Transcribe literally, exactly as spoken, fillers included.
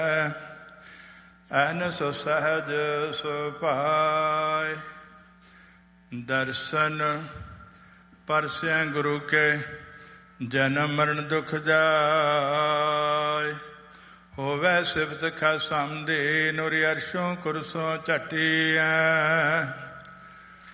ਅਹਨਿ ਸਹਿਜ ਸੁਭਾਇ। ਦਰਸ਼ਨ ਪਰਸਿਆ ਗੁਰੂ ਕੇ ਜਨਮ ਮਰਨ ਦੁਖ ਜਾਇ। ਹੋਵੈ ਸਿਫਤ ਖਸਮ ਦੀ ਨੂਰਿ ਅਰਸ਼ੋਂ ਕੁਰਸੋਂ ਝਟੀਐ।